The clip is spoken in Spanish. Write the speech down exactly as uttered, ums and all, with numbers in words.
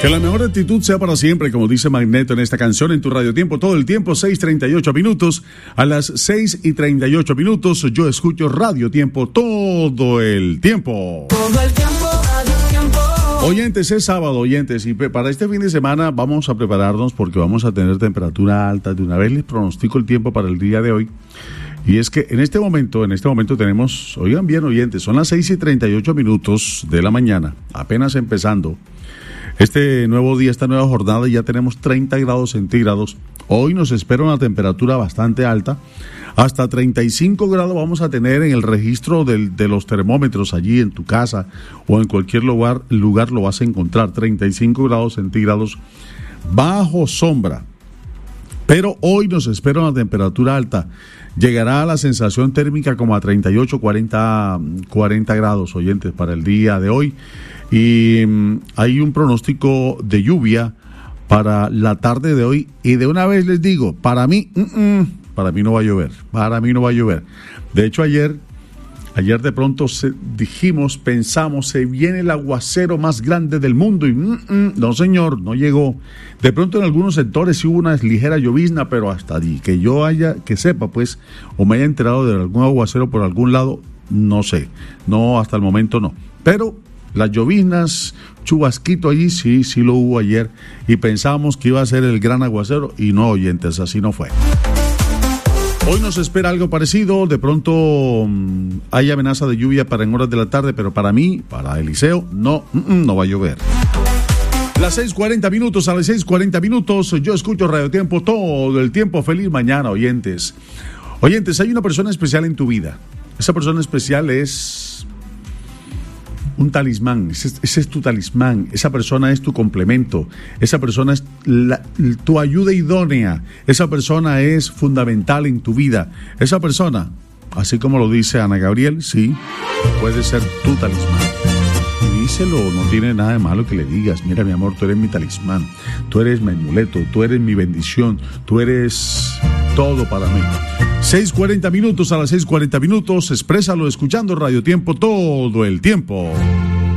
Que la mejor actitud sea para siempre, como dice Magneto en esta canción, en tu Radio Tiempo, todo el tiempo, seis treinta y ocho minutos. A las seis y treinta y ocho minutos, yo escucho Radio Tiempo todo el tiempo. Todo el tiempo, Radio Tiempo. Oyentes, es sábado, oyentes, y para este fin de semana vamos a prepararnos porque vamos a tener temperatura alta. De una vez les pronostico el tiempo para el día de hoy. Y es que en este momento, en este momento tenemos, oigan bien, oyentes, son las seis y treinta y ocho minutos de la mañana, apenas empezando este nuevo día, esta nueva jornada, y ya tenemos treinta grados centígrados. Hoy nos espera una temperatura bastante alta, hasta treinta y cinco grados vamos a tener en el registro del, de los termómetros allí en tu casa o en cualquier lugar, lugar lo vas a encontrar, treinta y cinco grados centígrados bajo sombra. Pero hoy nos espera una temperatura alta. Llegará la sensación térmica como a treinta y ocho, cuarenta, cuarenta grados, oyentes, para el día de hoy. Y um, hay un pronóstico de lluvia para la tarde de hoy. Y de una vez les digo, para mí, uh-uh, para mí no va a llover. Para mí no va a llover. De hecho, ayer... Ayer de pronto se, dijimos, pensamos, se viene el aguacero más grande del mundo y mm, mm, no señor, no llegó. De pronto en algunos sectores sí hubo una ligera llovizna, pero hasta allí, que yo haya, que sepa pues, o me haya enterado de algún aguacero por algún lado, no sé, no, hasta el momento no. Pero las lloviznas, chubasquito allí, sí, sí lo hubo ayer y pensábamos que iba a ser el gran aguacero y no, oyentes, así no fue. Hoy nos espera algo parecido, de pronto um, hay amenaza de lluvia para en horas de la tarde, pero para mí, para Eliseo, no, mm, no va a llover. Las seis cuarenta minutos, a las seis cuarenta minutos, yo escucho Radio Tiempo todo el tiempo. Feliz mañana, oyentes. Oyentes, hay una persona especial en tu vida. Esa persona especial es un talismán, ese, ese es tu talismán, esa persona es tu complemento, esa persona es la, tu ayuda idónea, esa persona es fundamental en tu vida, esa persona, así como lo dice Ana Gabriel, sí, puede ser tu talismán. Y díselo, no tiene nada de malo que le digas, mira mi amor, tú eres mi talismán, tú eres mi amuleto, tú eres mi bendición, tú eres todo para mí. seis cuarenta minutos, a las seis cuarenta minutos, exprésalo escuchando Radio Tiempo todo el tiempo.